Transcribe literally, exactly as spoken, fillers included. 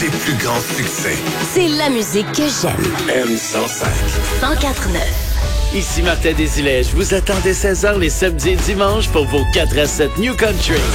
les plus grands succès. C'est la musique que j'aime. M cent cinq. cent quatre neuf. Ici Martin Desilets. Je vous attends dès seize heures les samedis et dimanches pour vos quatre à sept New Country.